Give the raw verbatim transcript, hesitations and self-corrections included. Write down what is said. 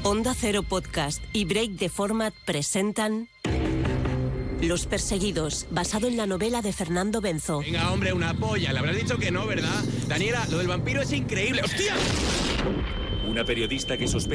Onda Cero Podcast y Break the Format presentan Los Perseguidos, basado en la novela de Fernando Benzo. Venga, hombre, una polla. Le habrás dicho que no, ¿verdad? Daniela, lo del vampiro es increíble. ¡Hostia! Una periodista que sospecha